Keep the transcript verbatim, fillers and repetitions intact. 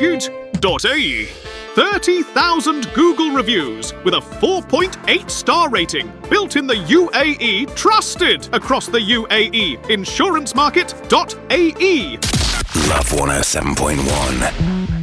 market dot A E. thirty thousand Google reviews with a four point eight star rating. Built in the U A E, trusted across the U A E. insurance market dot A E. Love one oh seven point one.